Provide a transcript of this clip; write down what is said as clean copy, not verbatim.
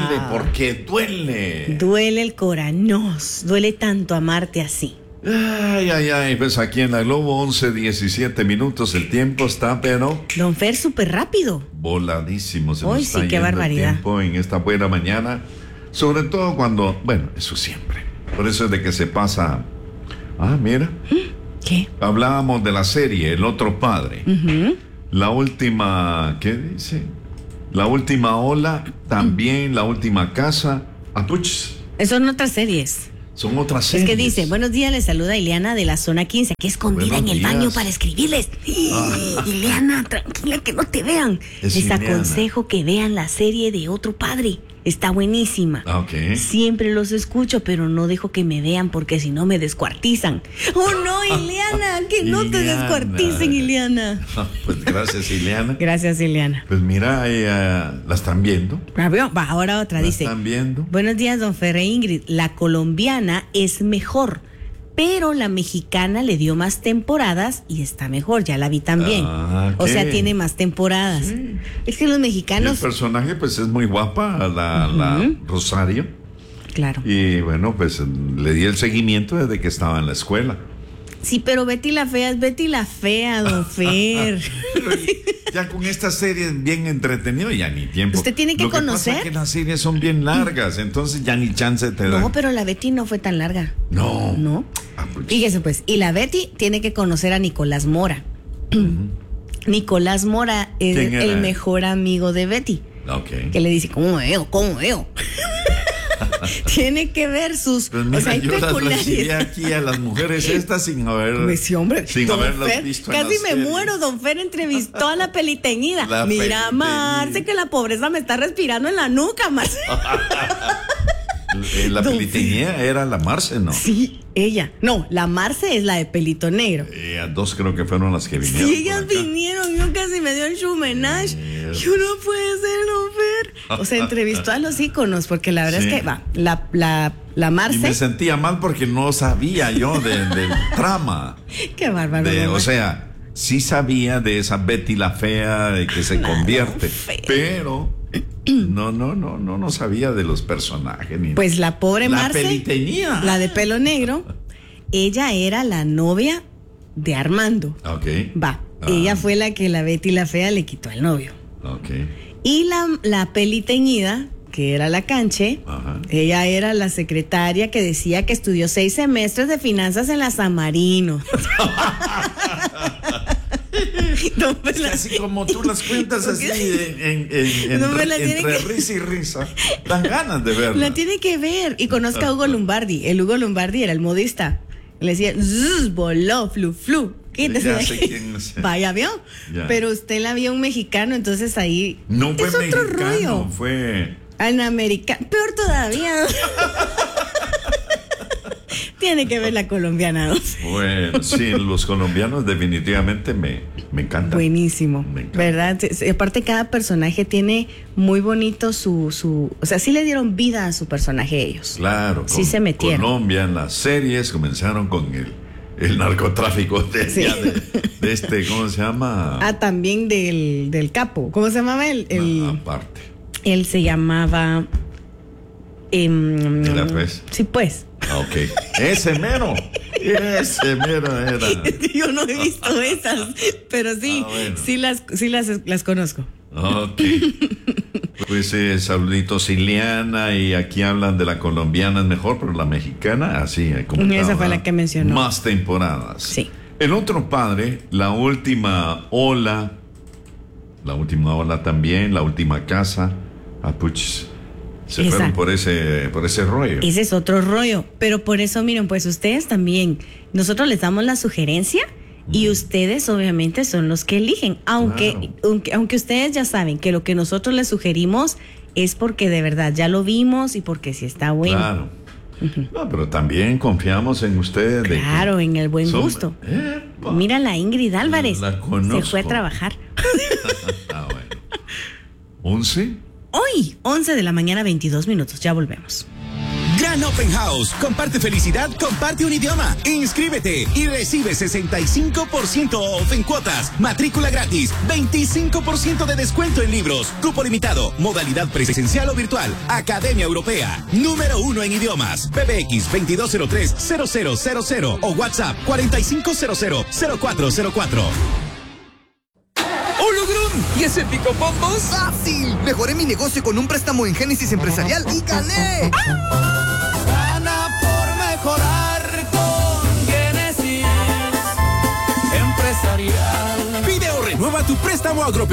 porque duele. Duele el coranos, duele tanto amarte así. Ay, pues aquí en la Globo 11:17 minutos, el tiempo está, pero Don Fer, súper rápido. voladísimo. Se nos Hoy está sí, qué yendo barbaridad. el tiempo en esta buena mañana, sobre todo cuando, bueno, eso siempre. Por eso es de que se pasa. Mira, ¿Qué? hablábamos de la serie El Otro Padre. La última, ¿qué dice? La última ola, también la última casa. Puch, Eso son otras series. son otras Es series. que dice, buenos días, les saluda Ileana de la zona 15, aquí escondida Buenos en el días. baño para escribirles. Ileana, tranquila, que no te vean. Es Les Ileana. aconsejo que vean la serie de Otro Padre. Está buenísima. Ok. Siempre los escucho, pero no dejo que me vean porque si no me descuartizan. ¡Oh, no, Ileana! ¡Que no te Ileana. descuarticen, Ileana! Pues gracias, Ileana. Gracias, Ileana. Pues mira, la están viendo. Va, ahora otra, La dice. están viendo. Buenos días, don Ferre Ingrid. La colombiana es mejor, pero la mexicana le dio más temporadas y está mejor, ya la vi también. O sea, ¿qué? tiene más temporadas. Sí. Es que los Y el mexicanos... personaje, pues es muy guapa, la Rosario. Claro. Y bueno, pues le di el seguimiento desde que estaba en la escuela. Sí, pero Betty la Fea es Betty la Fea, don Fer. Pero ya con estas series bien entretenido, ya ni tiempo. Usted tiene que Lo conocer. pasa es que las series son bien largas, entonces ya ni chance te dan. No, pero la Betty no fue tan larga. No. No. Pues, Fíjese pues, y la Betty tiene que conocer a Nicolás Mora. Nicolás Mora es ¿Quién era? el mejor amigo de Betty. ok. Que le dice, ¿cómo veo? ¿Cómo veo? Tiene que ver sus... Pues mira, o sea, hay yo las recibí peculiaridades. aquí a las mujeres estas sin haber... Pues sí, hombre, sin don haberlas Fer, visto en casi la me serie. muero. Don Fer entrevistó a la peliteñida. La Mira, peliteñida. Marce, que la pobreza me está respirando en la nuca, Marce. La Don peliteñía era la Marce, ¿no? Sí, ella. No, la Marce es la de pelito negro. Dos creo que fueron las que vinieron. Sí, ellas por acá. vinieron, yo casi me dio el chumenage. Yo no puede ser, don Fer. O sea, entrevistó a los íconos, porque la verdad Sí. es que va, la Y me Marce. sentía mal porque no sabía yo del trama. Qué bárbaro. O don Fer. sea, sí sabía de esa Betty la Fea de que se Claro, convierte, fea. pero no sabía de los personajes. Ni Pues la pobre la Marce, peliteñía. la de pelo negro, ella era la novia de Armando. Ok. Va, ella fue la que la Betty la Fea le quitó al novio. Ok. Y la peliteñida, que era la Canche, Ajá. ella era la secretaria que decía que estudió 6 semestres de finanzas en la San Marino. No me la- Así como tú las cuentas así No me la tiene entre que- risa y risa, dan ganas de verla. La tiene que ver. Y conozca a Hugo Lombardi. El Hugo Lombardi era el modista. Le decía, "Zzz, voló, flu, flu. Quítese Ya de sé aquí". quién es. Vaya, vio. Ya. Pero usted la vio un mexicano, entonces ahí No fue es otro mexicano, rollo. fue... En americano. Peor todavía. Tiene que ver la colombiana. ¿No? Bueno, sí, los colombianos definitivamente me encantan. Buenísimo, Me encanta. ¿verdad? Aparte, cada personaje tiene muy bonito su... O sea, sí le dieron vida a su personaje ellos. Claro, Sí se metieron. Colombia en las series comenzaron con el narcotráfico de, Sí. allá de este, ¿cómo se llama? Ah, también del capo. ¿Cómo se llamaba él? Aparte. Él se llamaba... Mira, pues. Sí, pues. Ok. Ese mero era. Yo no he visto esas, pero sí, Bueno. sí las conozco. Ok. Pues saluditos Ileana, y aquí hablan de la colombiana es mejor, pero la mexicana, así como Esa estaba, fue la que mencionó. Más temporadas. Sí. El Otro Padre, la última ola también, la última casa. Puch, se Esa. fueron por ese rollo. Ese es otro rollo, pero por eso miren, pues ustedes también, nosotros les damos la sugerencia y ustedes obviamente son los que eligen, aunque ustedes ya saben que lo que nosotros les sugerimos es porque de verdad ya lo vimos y porque sí está bueno. Claro. No, pero también confiamos en ustedes. Claro, en el buen gusto. Epa. Mira la Ingrid Álvarez, La conozco. se fue a trabajar. Bueno. 11. Hoy, 11 de la mañana, 22 minutos, ya volvemos. Gran Open House. Comparte felicidad, comparte un idioma. Inscríbete y recibe 65% off en cuotas. Matrícula gratis. 25% de descuento en libros. Cupo limitado. Modalidad presencial o virtual. Academia Europea. Número 1 en idiomas. PBX 2203-0000 o WhatsApp 4500-0404. ¡Hologrum! ¿Y ese pico bombos? ¡Fácil! Mejoré mi negocio con un préstamo en Génesis Empresarial y gané. Gana por mejorar con Génesis Empresarial. Pide o renueva tu préstamo agropecuario